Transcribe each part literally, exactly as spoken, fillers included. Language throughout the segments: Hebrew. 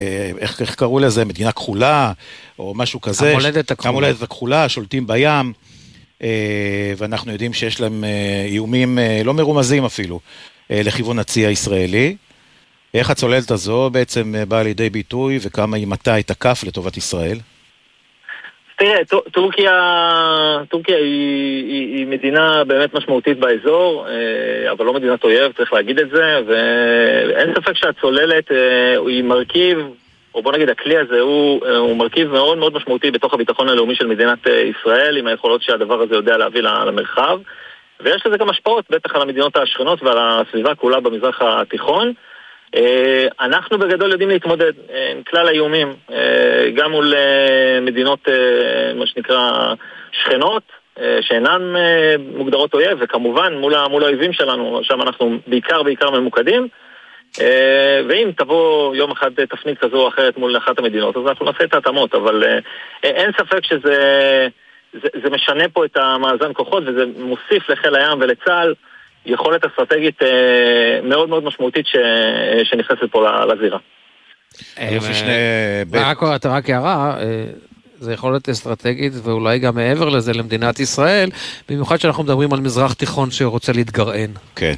איך, איך קראו לזה, מדינה כחולה, או משהו כזה. המולדת הכחולה. המולדת הכחולה, שולטים בים, ואנחנו יודעים שיש להם איומים לא מרומזים אפילו, לכיוון הצי הישראלי. איך הצוללת הזו בעצם באה לידי ביטוי, וכמה היא מטה את הכף לטובת ישראל? תראה, טורקיה, טורקיה היא, היא, היא מדינה באמת משמעותית באזור, אבל לא מדינת אויב, צריך להגיד את זה, ואין ספק שהצוללת היא מרכיב, או בוא נגיד הכלי הזה הוא, הוא מרכיב מאוד מאוד משמעותי בתוך הביטחון הלאומי של מדינת ישראל, עם היכולות שהדבר הזה יודע להביא למרחב, ויש לזה גם השפעות בטח על המדינות השכנות ועל הסביבה כולה במזרח התיכון. אנחנו בגדול יודעים להתמודד עם כלל האיומים, גם מול מדינות, מה שנקרא, שכנות, שאינן מוגדרות אויב, וכמובן מול, מול האויבים שלנו, שם אנחנו בעיקר בעיקר ממוקדים, ואם תבוא יום אחד תפנית כזו או אחרת מול אחת המדינות, אז אנחנו נעשה את ההתאמות, אבל אין ספק שזה זה, זה משנה פה את המאזן כוחות, וזה מוסיף לחיל הים ולצה"ל יכולת אסטרטגית מאוד מאוד משמעותית שנכנסת פה לזירה. רק הערה, זה יכולת אסטרטגית ואולי גם מעבר לזה למדינת ישראל, במיוחד שאנחנו מדברים על מזרח תיכון שרוצה להתגרען. כן.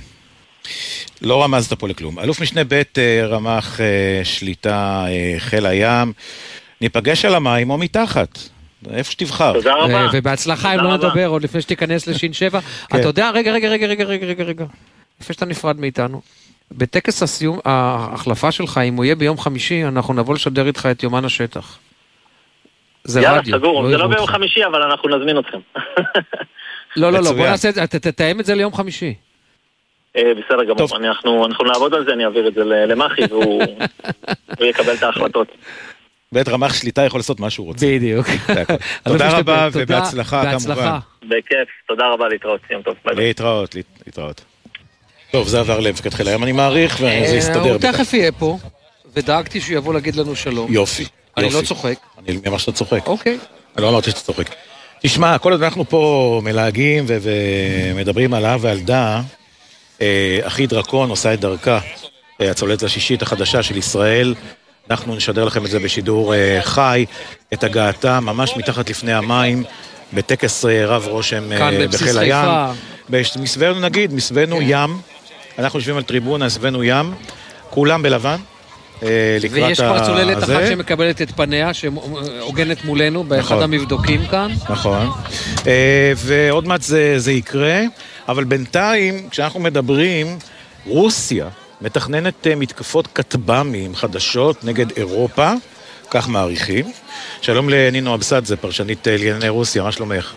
לא רמזת פה לכלום. אלוף משנה ב' רמ"ח שליטה חיל הים, ניפגש על המים או מתחת. איפה שתבחר. תודה רבה. ובהצלחה אם לא נדבר, עוד לפני שתיכנס לשין שבע. אתה יודע, רגע, רגע, רגע, רגע, רגע, רגע, רגע. לפני שאתה נפרד מאיתנו. בטקס הסיום, ההחלפה שלך, אם הוא יהיה ביום חמישי, אנחנו נבוא לשדר איתך את יומן השטח. זה רדיו. יאללה, סגור. זה לא ביום חמישי, אבל אנחנו נזמין אתכם. לא, לא, לא. בוא נעשה את זה, תתאם את זה ליום חמישי. בסדר גמור. אנחנו נעבוד על זה, אני אעביר את זה למחי, והוא יקבל את ההחלטות. בית רמ"ח שליטה יכול לעשות מה שהוא רוצה. בדיוק. תודה רבה ובהצלחה כמובן. בכיף, תודה רבה, להתראות, יום טוב. להתראות, להתראות. טוב, זה עבר למפקד חיל הים, אני מעריך, וזה יסתדר. הוא תכף יהיה פה, ודאגתי שהוא יבוא להגיד לנו שלום. יופי. אני לא צוחק. אני ממש שאתה צוחק. אוקיי. אני לא אמרתי שאתה צוחק. תשמע, כל עוד אנחנו פה מלהגים ומדברים על אהב ועל דעה, אחי דרקון עושה את דרכה, הצוללת השישית החדשה של ישראל, אנחנו נשדר לכם את זה בשידור חי, את הגעתה ממש מתחת לפני המים, בטקס רב רושם בחיל הים. מסבינו נגיד, מסבינו ים, אנחנו יושבים על טריבונה, מסבינו ים, כולם בלבן. ויש כבר צוללת אחת שמקבלת את פניה, שהוגנת מולנו באחד המבדוקים כאן. נכון. ועוד מעט זה יקרה, אבל בינתיים, כשאנחנו מדברים, רוסיה מתכננת מתקפות כטב"מים חדשות נגד אירופה, כך מעריכים. שלום לנינו אבסדזה, פרשנית לענייני רוסיה, מה שלומך?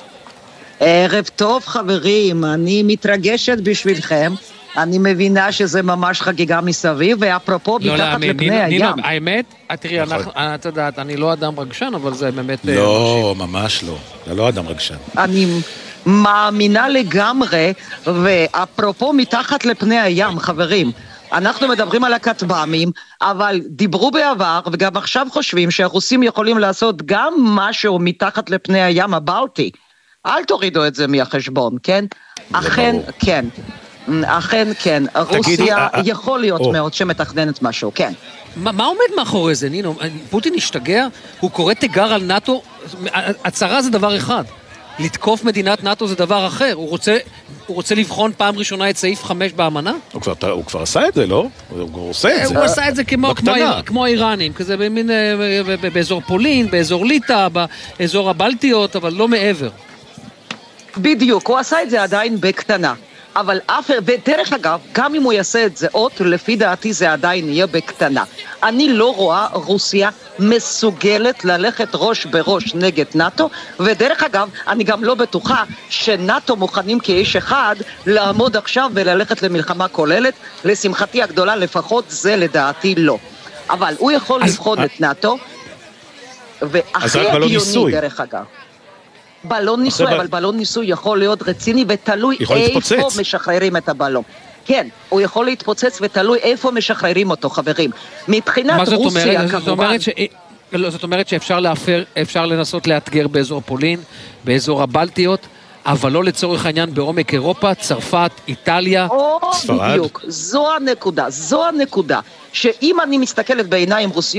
ערב טוב חברים, אני מתרגשת בשבילכם, אני מבינה שזה ממש חגיגה מסביב, ואפרופו מתחת לפני הים. האמת, תראי, את יודעת, אני לא אדם רגשן, אבל זה באמת... לא, ממש לא, אתה לא אדם רגשן. אני מאמינה לגמרי, ואפרופו מתחת לפני הים, חברים, אנחנו מדברים על הכטב"מים, אבל דיברו בעבר, וגם עכשיו חושבים שהרוסים יכולים לעשות גם משהו מתחת לפני הים הבלטי. אל תורידו את זה מהחשבון, כן? אכן, כן. אכן, כן. רוסיה יכול להיות מאוד שמתכננת משהו, כן. מה עומד מאחורי זה, נינו? פוטין השתגע? הוא קורא תיגר על נאטו? הצהרה זה דבר אחד. לתקוף מדינת נאטו זה דבר אחר. הוא רוצה, הוא רוצה לבחון פעם ראשונה את סעיף חמש באמנה? הוא כבר, הוא כבר עשה את זה, לא? הוא עושה את זה. הוא עשה את זה כמו, כמו, כמו האיראנים, כזה במין, באזור פולין, באזור ליטא, באזור הבלטיות, אבל לא מעבר. בדיוק, הוא עשה את זה עדיין בקטנה. אבל אף, ודרך אגב, גם אם הוא יעשה את זה עוד, לפי דעתי זה עדיין יהיה בקטנה. אני לא רואה רוסיה מסוגלת ללכת ראש בראש נגד נאטו, ודרך אגב, אני גם לא בטוחה שנאטו מוכנים כאיש אחד לעמוד עכשיו וללכת למלחמה כוללת. לשמחתי הגדולה לפחות זה לדעתי לא. אבל הוא יכול לבחון את נאטו, ואחרי הדיוני דרך אגב. בלון ניסוי, אבל בלון ניסוי יכול להיות רציני ותלוי איפה משחררים את הבלון. כן, הוא יכול להתפוצץ ותלוי איפה משחררים אותו, חברים. מבחינת רוסיה, כמובן... זאת אומרת שאפשר לאפשר, אפשר לנסות לאתגר באזור פולין, באזור הבלטיות, אבל לא לצורך העניין בעומק אירופה, צרפת, איטליה, או, ספרד. בדיוק, זו הנקודה, זו הנקודה, שאם אני מסתכלת בעיניים רוסיות,